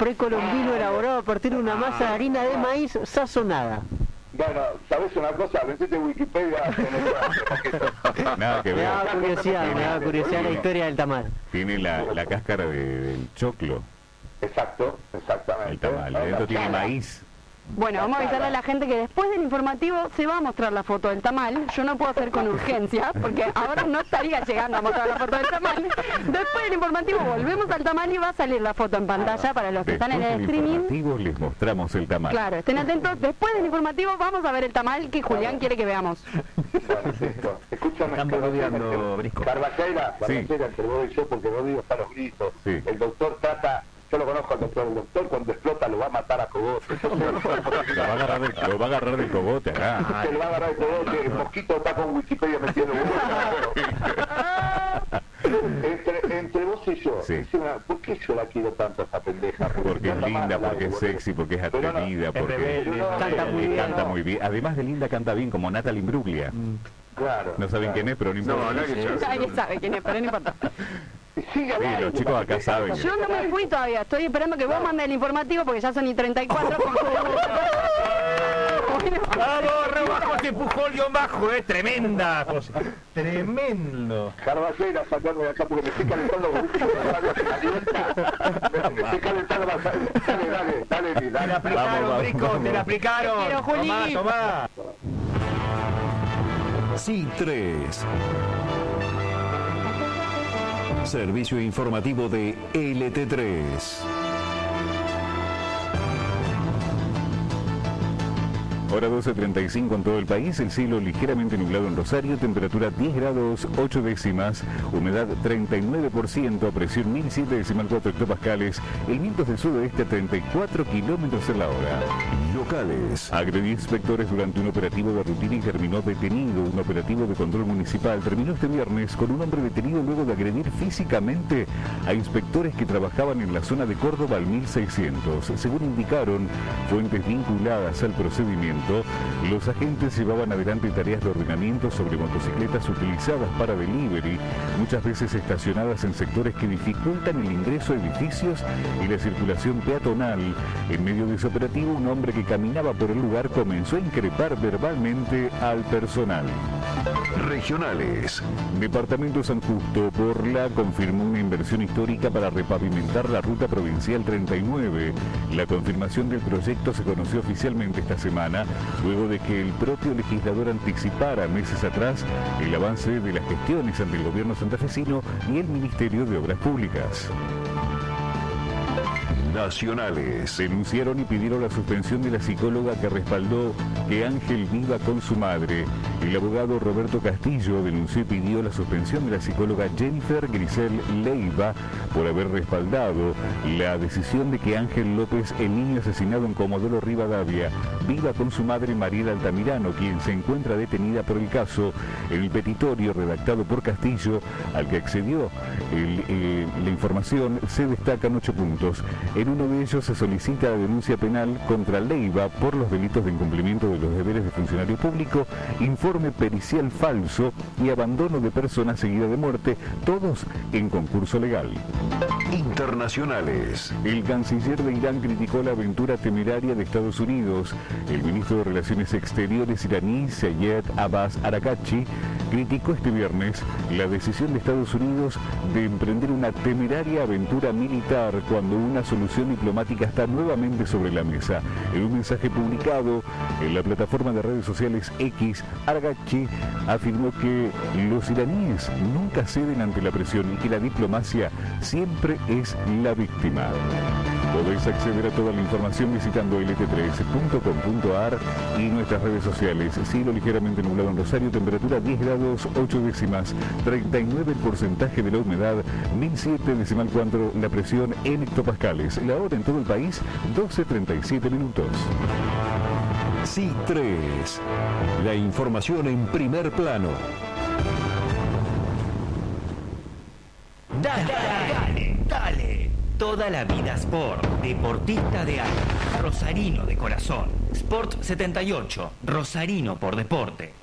precolombino elaborado a partir de una masa de harina de maíz sazonada. Bueno, ¿sabés una cosa? Metete en Wikipedia. Nada que ver. Me daba curiosidad la historia del tamal. Tiene la cáscara del choclo, Exacto, el exactamente. tamal. Adentro tiene maíz. Bueno, vamos a avisarle a la gente que después del informativo se va a mostrar la foto del tamal. Yo no puedo hacer con urgencia, porque ahora no estaría llegando a mostrar la foto del tamal. Después del informativo volvemos al tamal y va a salir la foto en pantalla para los que están en el streaming. Informativo les mostramos el tamal. Claro, estén atentos. Después del informativo vamos a ver el tamal que Julián quiere que veamos. Bueno, listo. Escúchame, Están boludeando, Brisco. Carvajera, entre vos y yo, porque vos digo para los gritos. Sí. El doctor trata, yo lo conozco al doctor, el doctor cuando explota lo va a matar a cogote. Lo va a agarrar del cogote acá. Se lo va a agarrar el cogote, el mosquito está con Wikipedia metiendo entre vos y yo, Sí. ¿por qué yo la quiero tanto a esa pendeja? Porque es linda, porque es sexy, porque es atrevida, porque canta muy bien. Además de linda, canta bien, como Natalie Imbruglia. Claro. No saben quién es, pero no importa. Nadie sabe quién es, pero no importa. Sí, Los chicos acá saben. Yo no me fui todavía, estoy esperando que vos mandes el informativo porque ya son y 34. ¡Vamos, rebajo ese Pujol-bajo! ¡Tremenda cosa! ¡Tremendo! Carvajera, sacarme de acá porque me estoy calentando. Me estoy calentando. Dale. Te la aplicaron, Brisco, te la aplicaron. Te quiero, Juli. Tomá. Sí 3. Servicio informativo de LT3. Hora 12:35 en todo el país, el cielo ligeramente nublado en Rosario, temperatura 10 grados 8 décimas, humedad 39%, presión 1007,4 hectopascales, el viento es del sudoeste a 34 kilómetros en la hora. Locales. Agredió inspectores durante un operativo de rutina y terminó detenido. Un operativo de control municipal terminó este viernes con un hombre detenido luego de agredir físicamente a inspectores que trabajaban en la zona de Córdoba al 1600. Según indicaron fuentes vinculadas al procedimiento, los agentes llevaban adelante tareas de ordenamiento sobre motocicletas utilizadas para delivery, muchas veces estacionadas en sectores que dificultan el ingreso a edificios y la circulación peatonal. En medio de ese operativo, un hombre que caminaba por el lugar comenzó a increpar verbalmente al personal. Regionales. Departamento San Justo, Porla, confirmó una inversión histórica para repavimentar la ruta provincial 39. La confirmación del proyecto se conoció oficialmente esta semana, luego de que el propio legislador anticipara meses atrás el avance de las gestiones ante el gobierno santafesino y el Ministerio de Obras Públicas. Nacionales. Denunciaron y pidieron la suspensión de la psicóloga que respaldó que Ángel viva con su madre. El abogado Roberto Castillo denunció y pidió la suspensión de la psicóloga Jennifer Grisel Leiva por haber respaldado la decisión de que Ángel López, el niño asesinado en Comodoro Rivadavia, viva con su madre Mariela Altamirano, quien se encuentra detenida por el caso. En el petitorio redactado por Castillo, al que accedió la información, se destacan 8 puntos. En uno de ellos se solicita la denuncia penal contra Leiva por los delitos de incumplimiento de los deberes de funcionario público, informe pericial falso y abandono de persona seguida de muerte, todos en concurso legal. Internacionales. El canciller de Irán criticó la aventura temeraria de Estados Unidos. El ministro de Relaciones Exteriores iraní, Sayed Abbas Araghchi, criticó este viernes la decisión de Estados Unidos de emprender una temeraria aventura militar cuando una solución diplomática está nuevamente sobre la mesa. En un mensaje publicado en la plataforma de redes sociales X, Araghchi afirmó que los iraníes nunca ceden ante la presión y que la diplomacia siempre es la víctima. Podéis acceder a toda la información visitando lt3.com.ar y nuestras redes sociales. Cielo ligeramente nublado en Rosario, temperatura 10 grados 8 décimas, 39 el porcentaje de la humedad, 1007,4 la presión en hectopascales. La hora en todo el país, 12:37 minutos. Sí 3. La información en primer plano. Dale. Toda la vida Sport. Deportista de alma. Rosarino de corazón. Sport 78. Rosarino por deporte.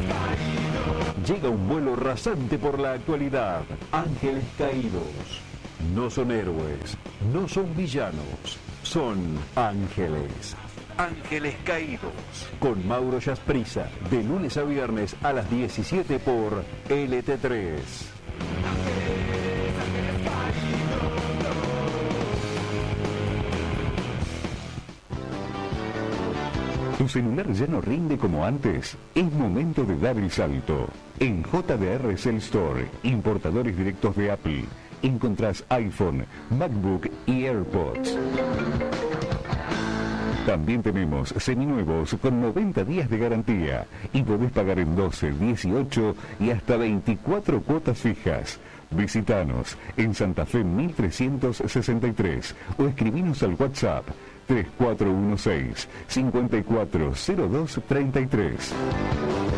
Llega un vuelo rasante por la actualidad. Ángeles Caídos. No son héroes, no son villanos, son ángeles. Ángeles Caídos. Con Mauro Yasprisa, de lunes a viernes a las 17 por LT3. ¿Tu celular ya no rinde como antes? Es momento de dar el salto. En JDR Cell Store, importadores directos de Apple, encontrás iPhone, MacBook y AirPods. También tenemos seminuevos con 90 días de garantía y podés pagar en 12, 18 y hasta 24 cuotas fijas. Visítanos en Santa Fe 1363 o escribinos al WhatsApp 3416 540233.